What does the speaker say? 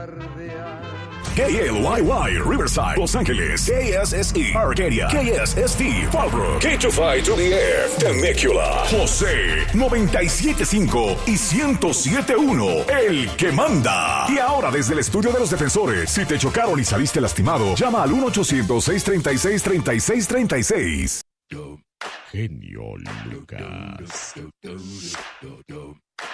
KLYY, Riverside, Los Ángeles, KSSE, Arcadia, KSST, Fallbrook, K25 to the Air, Temecula, José, 97.5 y 107.1, el que manda. Y ahora desde el estudio de los defensores, si te chocaron y saliste lastimado, llama al 1-800-636-3636. Genio Lucas.